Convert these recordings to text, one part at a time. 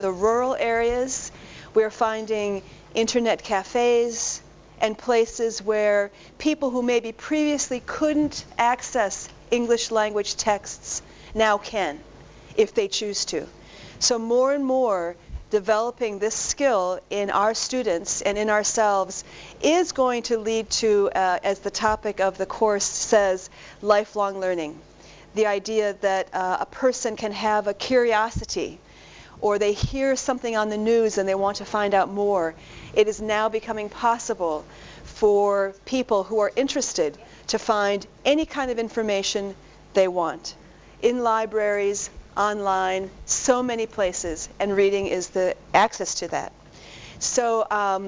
the rural areas, we're finding internet cafes and places where people who maybe previously couldn't access English language texts now can, if they choose to. So more and more developing this skill in our students and in ourselves is going to lead to, as the topic of the course says, lifelong learning. The idea that a person can have a curiosity, or they hear something on the news and they want to find out more. It is now becoming possible for people who are interested to find any kind of information they want in libraries, online, so many places, and reading is the access to that. So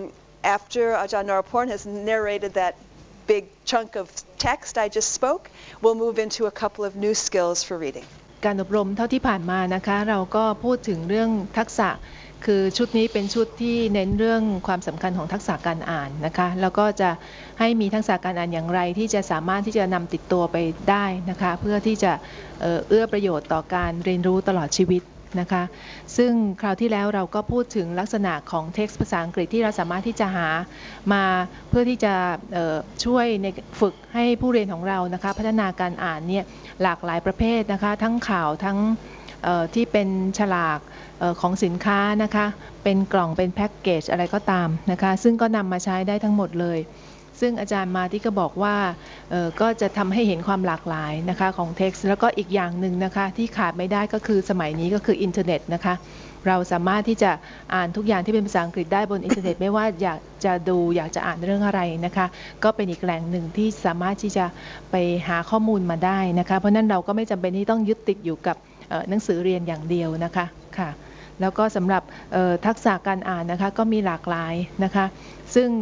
after Ajahn Naraporn has narrated that big chunk of text I just spoke, we'll move into a couple of new skills for reading. การอบรมเท่าที่ผ่านมานะคะเราก็พูดถึงเรื่องทักษะคือชุดนี้เป็นชุดที่เน้นเรื่องความสำคัญของทักษะการอ่านนะคะแล้วก็จะให้มีทักษะการอ่านอย่างไรที่จะสามารถที่จะนำติดตัวไปได้นะคะเพื่อที่จะเอื้อประโยชน์ต่อการเรียนรู้ตลอดชีวิตนะคะซึ่งคราวที่แล้วเราก็พูดถึงลักษณะของเท็กซ์ภาษาอังกฤษที่เราสามารถที่จะหามาเพื่อที่จะช่วยในฝึกให้ผู้เรียนของเรานะคะพัฒนาการอ่านเนี่ยหลากหลายประเภทนะคะทั้งข่าวทั้งที่เป็นฉลากของสินค้านะคะเป็นกล่องเป็นแพ็กเกจอะไรก็ตามนะคะซึ่งก็นำมาใช้ได้ทั้งหมดเลยซึ่งอาจารย์มาที่ก็บอกว่าก็จะทำให้เห็นความหลากหลายนะคะของเท็กซ์แล้วก็อีกอย่างหนึ่งนะคะที่ขาดไม่ได้ก็คือสมัยนี้ก็คืออินเทอร์เน็ตนะคะเราสามารถที่จะอ่านทุกอย่างที่เป็นภาษาอังกฤษได้บนอินเทอร์เน็ตไม่ว่าอยากจะดูอยากจะอ่านเรื่องอะไรนะคะก็เป็นอีกแหล่งหนึ่งที่สามารถที่จะไปหาข้อมูลมาได้นะคะเพราะนั้นเราก็ไม่จำเป็นที่ต้องยึดติดอยู่กับหนังสือเรียนอย่างเดียวนะคะค่ะแล้วก็สำหรับทักษะการอ่านนะคะก็มีหลากหลายนะคะซึ่ง